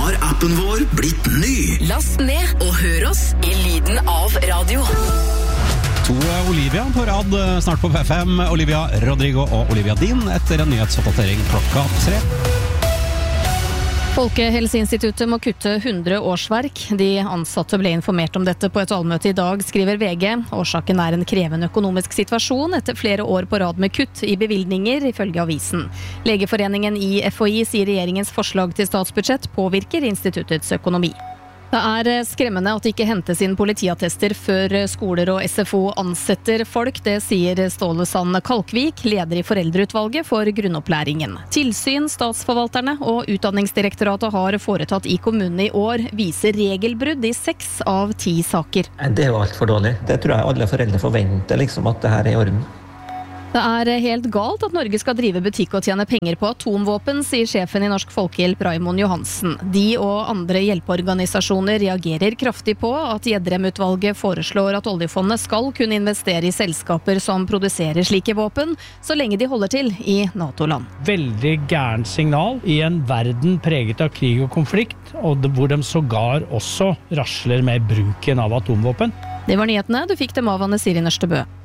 har appen vår blitt ny. Last ned og hør oss i lyden av radio. To Olivia på rad snart på P5. Olivia Rodrigo og Olivia Dean etter en nyhetsoppdatering klokka 3. Folkehelseinstituttet må kutte 100 årsverk. De ansatte ble informert om dette på et allmøte i dag, skriver VG. Årsaken er en krevende økonomisk situasjon etter flere år på rad med kutt i bevilgninger, ifølge avisen. Legeforeningen i FHI sier regjeringens forslag til statsbudsjett påvirker instituttets økonomi. Det er skremmende at det ikke hentes inn politiattester før skoler og SFO ansetter folk, det sier Ståle Sand Kalkvik, leder i foreldreutvalget for grunnopplæringen. Tilsyn, statsforvalterne og Utdanningsdirektoratet har foretatt i kommunene i år viser regelbrudd i 6 av 10 saker. Det er jo alt for dårlig. Det tror jeg alle foreldre forventer, at det her er i orden. Det er helt galt at Norge skal drive butikk og tjene penger på atomvåpen, sier sjefen i Norsk Folkehjelp Raimond Johansen. De og andre hjelpeorganisasjoner reagerer kraftig på at Gjedrem-utvalget foreslår at oljefondet skal kunne investere i selskaper som produserer slike våpen, så lenge de holder til i NATO-land. Veldig gærent signal i en verden preget av krig og konflikt, og hvor de sågar også rasler med bruken av atomvåpen. Det var nyhetene, du fikk dem av Anne Siri Nørstebø.